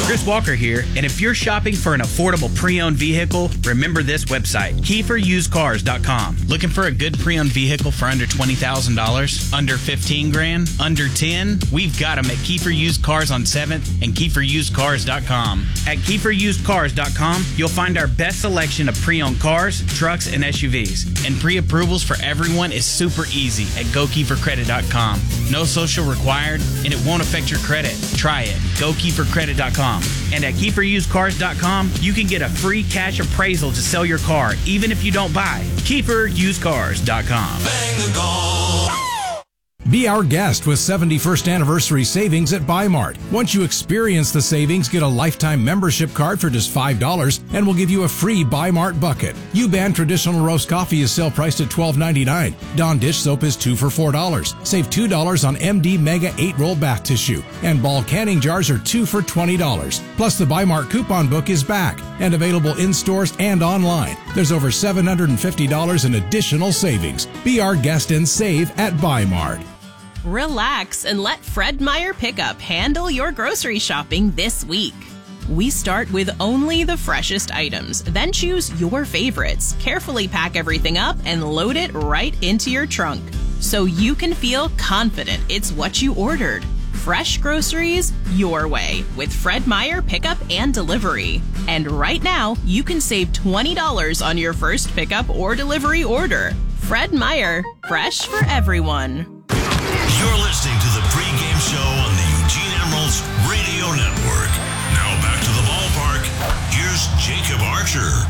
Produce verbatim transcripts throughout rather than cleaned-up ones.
Chris Walker here, and if you're shopping for an affordable pre-owned vehicle, remember this website, Kiefer Used Cars dot com. Looking for a good pre-owned vehicle for under twenty thousand dollars? Under fifteen grand? Under ten? We've got them at Kiefer Used Cars on seventh and Kiefer Used Cars dot com. At Kiefer Used Cars dot com, you'll find our best selection of pre-owned cars, trucks, and S U Vs. And pre-approvals for everyone is super easy at Go Kiefer Credit dot com. No social required, and it won't affect your credit. Try it. Go Kiefer Credit dot com. And at Kiefer Used Cars dot com, you can get a free cash appraisal to sell your car, even if you don't buy. Kiefer Used Cars dot com. Bang the goal. Be our guest with seventy-first anniversary savings at Bi-Mart. Once you experience the savings, get a lifetime membership card for just five dollars and we'll give you a free Bi-Mart bucket. U-Ban traditional roast coffee is sale priced at twelve ninety-nine. Dawn dish soap is two for four dollars. Save two dollars on M D Mega eight roll bath tissue. And Ball canning jars are two for twenty dollars. Plus the Bi-Mart coupon book is back and available in stores and online. There's over seven hundred fifty dollars in additional savings. Be our guest and save at Bi-Mart. Relax and let Fred Meyer Pickup handle your grocery shopping this week. We start with only the freshest items, then choose your favorites, carefully pack everything up, and load it right into your trunk so you can feel confident it's what you ordered. Fresh groceries your way with Fred Meyer Pickup and Delivery. And right now, you can save twenty dollars on your first pickup or delivery order. Fred Meyer, fresh for everyone. You're listening to the pregame show on the Eugene Emeralds Radio Network. Now back to the ballpark. Here's Jacob Archer.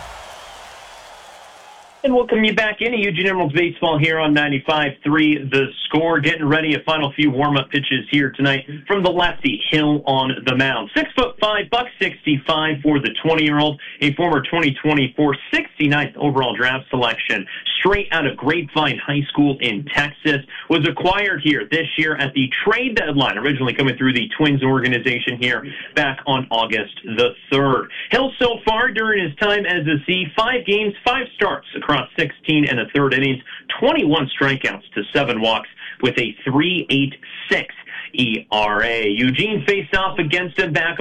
And welcome you back into Eugene Emeralds Baseball here on ninety-five point three The Score. Getting ready, a final few warm-up pitches here tonight from the lefty, Hill on the mound. Six foot five, buck sixty-five for the twenty-year-old, a former twenty twenty-four sixty-ninth overall draft selection. Straight out of Grapevine High School in Texas, was acquired here this year at the trade deadline, originally coming through the Twins organization here back on August the third. Hill so far during his time as a C, five games, five starts across sixteen and a third innings, twenty-one strikeouts to seven walks with a three point eight six E R A. Eugene faced off against him back